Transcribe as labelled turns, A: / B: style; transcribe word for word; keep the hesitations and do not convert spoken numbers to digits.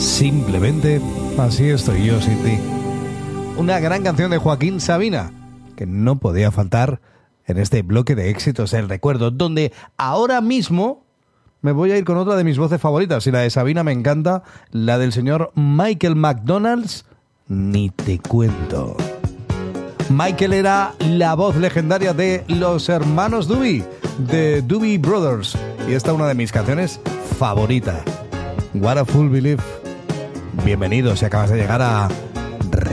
A: Simplemente así estoy yo sin ti. Una gran canción de Joaquín Sabina que no podía faltar en este bloque de éxitos del recuerdo, donde ahora mismo me voy a ir con otra de mis voces favoritas. Y la de Sabina me encanta, la del señor Michael McDonald, ni te cuento. Michael era la voz legendaria de los hermanos Doobie, de Doobie Brothers, y esta es una de mis canciones favoritas, What a Fool Believe. Bienvenido si acabas de llegar a